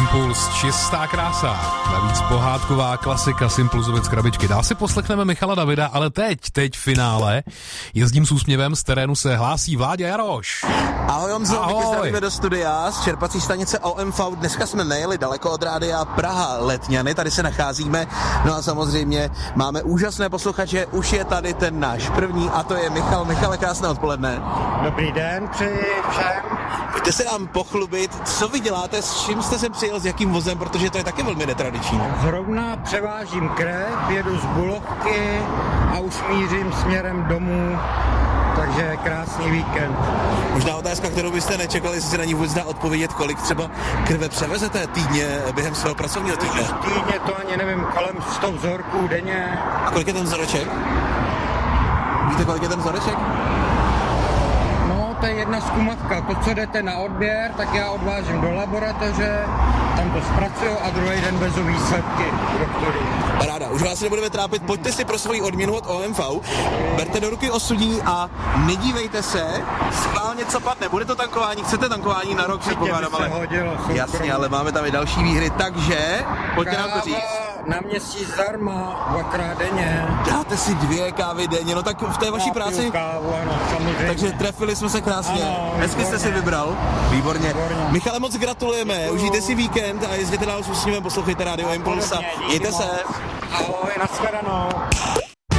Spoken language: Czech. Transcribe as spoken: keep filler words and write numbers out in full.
Impuls, čistá krása. Navíc pohádková klasika z Impulzovic krabičky. Dál si poslechneme Michala Davida, ale teď, teď v finále. Jezdím s úsměvem, z terénu se hlásí Vláďa Jaroš. Ahoj Honzo, my tě Ahoj. zdravíme do studia z čerpací stanice O M V. Dneska jsme nejeli daleko od rádia Praha Letňany, tady se nacházíme. No a samozřejmě máme úžasné posluchače, už je tady ten náš první a to je Michal. Michale, krásné odpoledne. Dobrý den, přeji všem. Pojďte se nám pochlubit, co vy děláte, s čím jste sem přijel, s jakým vozem, protože to je taky velmi netradiční. Zrovna převážím krev, jedu z Bulovky a už mířím směrem domů, takže krásný víkend. Možná otázka, kterou byste nečekali, jestli se na ní vůbec dá odpovědět, kolik třeba krve převezete týdně během svého pracovního týdne. Týdně to ani nevím, kolem sto vzorků denně. A kolik je ten vzoreček? Víte, kolik je ten vzoreček? No, to je jedna zkumatka. To, co jdete na odběr, tak já odvážím do laboratoře, tam to zpracuju a druhý den vezu výsledky doktory. Paráda, už vás nebudeme trápit, pojďte si pro svoji odměnu od O M V, berte do ruky osudí a nedívejte se, schválně co padne, bude to tankování, chcete tankování na rok, předpokládám, ale... Hodilo, Jasně, ale máme tam i další výhry, takže pojďte nám to Káva říct. na měsíc zdarma, dvakrát denně. Dáte si dvě kávy denně, no tak v té vaší Já práci... piju kávu, ano, samozřejmě. Takže trefili jsme se krásně. Ano, Hezky jste si vybral. Výborně. Výborně. Michale, moc gratulujeme. Užijte si víkend a jezděte dál s úsměvem, poslouchejte Radio Impuls a mějte se. Ahoj, nashledanou.